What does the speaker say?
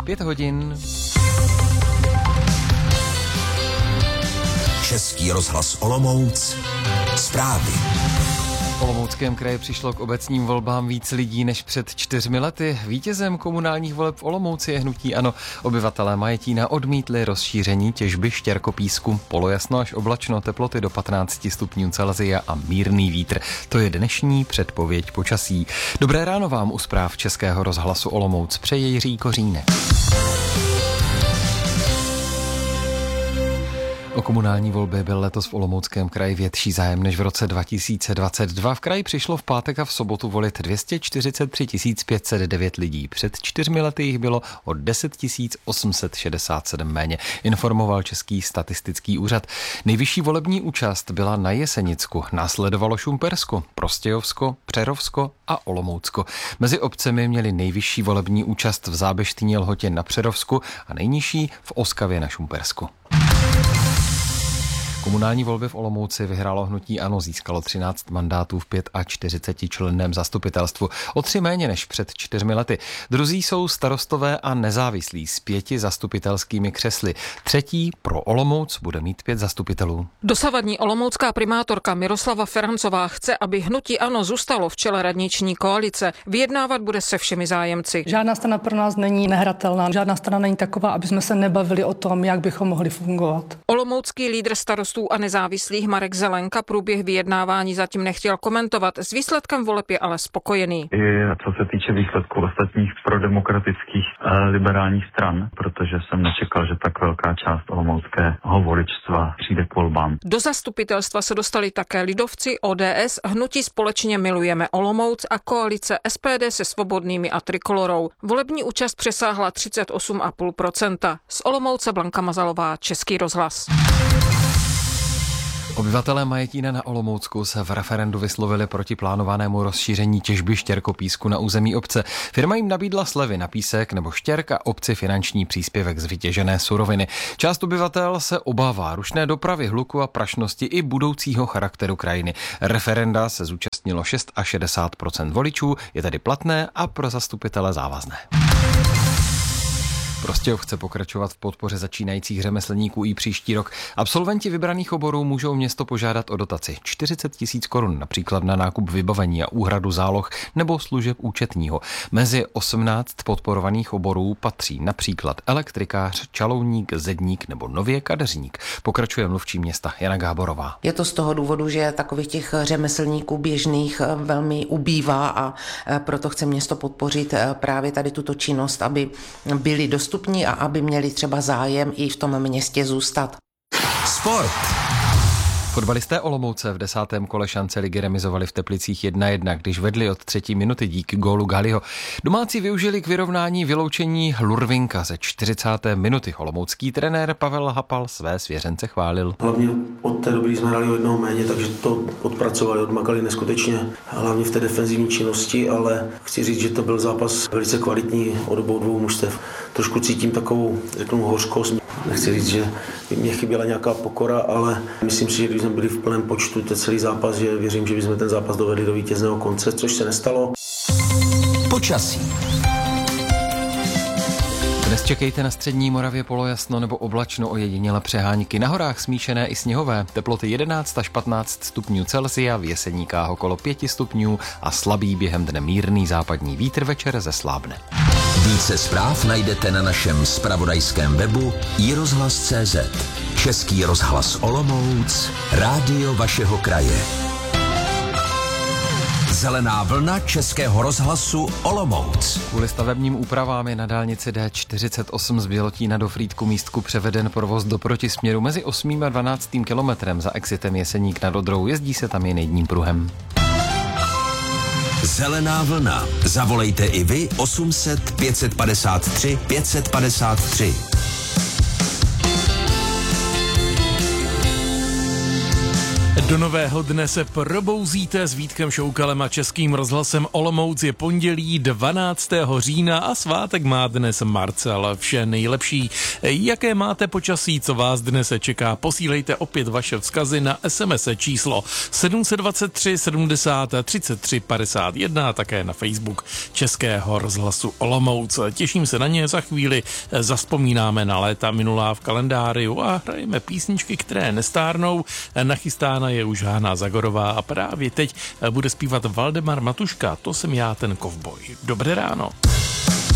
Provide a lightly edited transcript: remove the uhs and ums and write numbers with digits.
5 hodin. Český rozhlas Olomouc. Zprávy. V Olomouckém kraji přišlo k obecním volbám víc lidí než před 4 lety. Vítězem komunálních voleb v Olomouci je hnutí ANO. Obyvatelé Majetína odmítli rozšíření těžby štěrkopísku. Polojasno až oblačno, teploty do 15 stupňů Celsia a mírný vítr. To je dnešní předpověď počasí. Dobré ráno vám u zpráv Českého rozhlasu Olomouc přeje Jiří Kořínek. O komunální volby byl letos v Olomouckém kraji větší zájem než v roce 2022. V kraji přišlo v pátek a v sobotu volit 243 509 lidí. Před 4 lety jich bylo o 10 867 méně, informoval Český statistický úřad. Nejvyšší volební účast byla na Jesenicku, následovalo Šumpersko, Prostějovsko, Přerovsko a Olomoucko. Mezi obcemi měli nejvyšší volební účast v Zábeštíně Lhotě na Přerovsku a nejnižší v Oskavě na Šumpersku. Komunální volby v Olomouci vyhrálo hnutí ANO, získalo 13 mandátů v 45členném zastupitelstvu, o 3 méně než před 4 lety. Druzí jsou starostové a nezávislí s 5 zastupitelskými křesly. Třetí pro Olomouc bude mít 5 zastupitelů. Dosavadní olomoucká primátorka Miroslava Ferancová chce, aby hnutí ANO zůstalo v čele radniční koalice. Vyjednávat bude se všemi zájemci. Žádná strana pro nás není nehratelná, žádná strana není taková, aby jsme se nebavili o tom, jak bychom mohli fungovat. Olomoucký lídr starostů a nezávislých Marek Zelenka průběh vyjednávání zatím nechtěl komentovat. S výsledkem voleb je ale spokojený. I co se týče výsledků ostatních prodemokratických liberálních stran, protože jsem nečekal, že tak velká část olomouckého voličstva přijde k volbám. Do zastupitelstva se dostali také lidovci, ODS, hnutí Společně milujeme Olomouc a koalice SPD se Svobodnými a Trikolorou. Volební účast přesáhla 38,5%. Z Olomouce Blanka Mazalová, Český rozhlas. Obyvatelé Majetína na Olomoucku se v referendu vyslovili proti plánovanému rozšíření těžby štěrkopísku na území obce. Firma jim nabídla slevy na písek nebo štěrk a obci finanční příspěvek z vytěžené suroviny. Část obyvatel se obává rušné dopravy, hluku a prašnosti i budoucího charakteru krajiny. Referenda se zúčastnilo 66% voličů, je tedy platné a pro zastupitele závazné. Prostějov chce pokračovat v podpoře začínajících řemeslníků i příští rok. Absolventi vybraných oborů můžou město požádat o dotaci 40 000 korun, například na nákup vybavení a úhradu záloh nebo služeb účetního. Mezi 18 podporovaných oborů patří například elektrikář, čalouník, zedník nebo nově kadeřník. Pokračuje mluvčí města Jana Gáborová. Je to z toho důvodu, že takových těch řemeslníků běžných velmi ubývá a proto chce město podpořit právě tady tuto činnost, aby byli dostupní a aby měli třeba zájem i v tom městě zůstat. Sport. Fotbalisté Olomouce v 10. kole šance ligy remizovali v Teplicích 1-1, když vedli od 3. minuty díky gólu Galiho. Domácí využili k vyrovnání vyloučení Lurvinka ze 40. minuty. Olomoucký trenér Pavel Hapal své svěřence chválil. Hlavně od té doby jsme hráli o jednoho méně, takže to odpracovali, odmakali neskutečně, hlavně v té defenzivní činnosti, ale chci říct, že to byl zápas velice kvalitní od obou dvou mužstev. Trošku cítím takovou, řeknu, hořkost. Nechci říct, že mě chyběla nějaká pokora, ale myslím si, že když jsme byli v plném počtu ten celý zápas, že věřím, že bychom ten zápas dovedli do vítězného konce, což se nestalo. Počasí. Dnes čekejte na střední Moravě polojasno nebo oblačno, ojediněle přehánky. Na horách smíšené i sněhové. Teploty 11 až 15 stupňů Celsia, v Jeseníkách okolo 5 stupňů a slabý během dne mírný západní vítr, večer zeslábne. Více zpráv najdete na našem zpravodajském webu iRozhlas.cz. Český rozhlas Olomouc, rádio vašeho kraje. Zelená vlna Českého rozhlasu Olomouc. Kvůli stavebním úpravám je na dálnici D48 z Bělotína do Frýdku-Místku převeden provoz do protisměru mezi 8. a 12. kilometrem za exitem Jeseník nad Odrou. Jezdí se tam jen jedním pruhem. Zelená vlna. Zavolejte i vy 800 553 553. Do nového dne se probouzíte s Vítkem Šoukalem a Českým rozhlasem Olomouc. Je pondělí 12. října a svátek má dnes Marcel. Vše nejlepší. Jaké máte počasí, co vás dnes čeká? Posílejte opět vaše vzkazy na SMS číslo 723 70 33 51 a také na Facebook Českého rozhlasu Olomouc. Těším se na ně, za chvíli zazpomínáme na léta minulá v kalendáriu a hrajeme písničky, které nestárnou. Nachystána je už Hána Zagorová a právě teď bude zpívat Valdemar Matuška. To jsem já, ten kovboj. Dobré ráno.